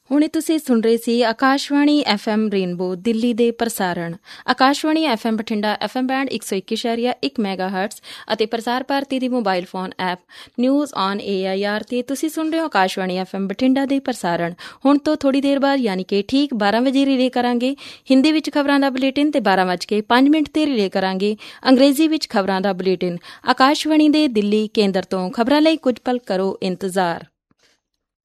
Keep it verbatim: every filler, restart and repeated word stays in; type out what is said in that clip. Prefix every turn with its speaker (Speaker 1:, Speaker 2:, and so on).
Speaker 1: ਹੁਣੇ ਤੁਸੀਂ ਸੁਣ ਰਹੇ ਸੀ Akashvani F M rainbow Delhi ਦੇ ਪ੍ਰਸਾਰਣ। Akashvani F M Bathinda F M band ਇੱਕ ਸੌ ਇੱਕ ਇਸ਼ਾਰੀਆ ਇੱਕ ਮੈਗਾ ਹਰਟਸ ਅਤੇ ਪ੍ਰਸਾਰ ਭਾਰਤੀ ਦੀ mobile phone app news on A I R 'ਤੇ ਤੁਸੀਂ ਸੁਣ ਰਹੇ ਹੋ ਆਕਾਸ਼ਵਾਣੀ ਐਫ ਐਮ ਬਠਿੰਡਾ ਦੇ ਪ੍ਰਸਾਰਣ। ਹੁਣ ਤੋਂ ਥੋੜ੍ਹੀ ਦੇਰ ਬਾਅਦ ਯਾਨੀ ਕਿ ਠੀਕ ਬਾਰਾਂ ਵਜੇ ਰਿਲੇ ਕਰਾਂਗੇ ਹਿੰਦੀ ਵਿੱਚ ਖਬਰਾਂ ਦਾ ਬੁਲੇਟਿਨ ਅਤੇ ਬਾਰਾਂ ਵੱਜ ਕੇ ਪੰਜ ਮਿੰਟ 'ਤੇ ਰਿਲੇ ਕਰਾਂਗੇ ਅੰਗਰੇਜ਼ੀ ਵਿੱਚ ਖਬਰਾਂ ਦਾ ਬੁਲੇਟਿਨ। ਆਕਾਸ਼ਵਾਣੀ ਦੇ ਦਿੱਲੀ ਕੇਂਦਰ ਤੋਂ ਖਬਰਾਂ ਲਈ ਕੁਝ ਪਲ ਕਰੋ ਇੰਤਜ਼ਾਰ।